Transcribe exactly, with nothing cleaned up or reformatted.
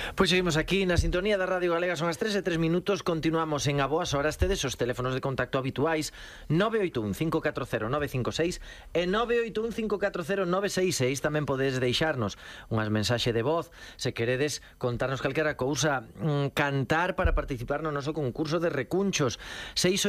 Pois seguimos aquí na sintonía da Radio Galega. Son as tres e tres minutos. Continuamos en A Boas Horas. Tedes os teléfonos de contacto habituais nove oito un cinco catro cero nove cinco seis e nove oito un cinco catro cero nove seis seis. Tamén podedes deixarnos unhas mensaxe de voz se queredes contarnos calquera cousa, cantar para participar no noso concurso de recunchos. seis